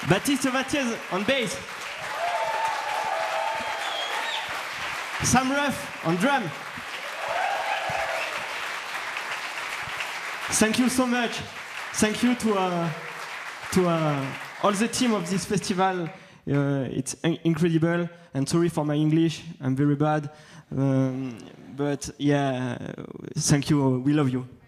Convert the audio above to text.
Baptiste Vattiez on bass. Sam Ruff on drum. Thank you so much. Thank you to all the team of this festival. It's incredible. And sorry for my English, I'm very bad. But yeah, thank you. We love you.